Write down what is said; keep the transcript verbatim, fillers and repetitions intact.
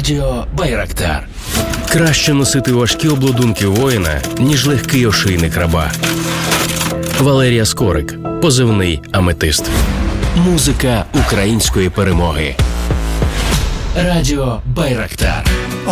Радіо Байрактар. Краще носити важкі обладунки воїна, ніж легкий ошийник раба. Валерія Скорик, позивний Аметист. Музика української перемоги. Радіо Байрактар.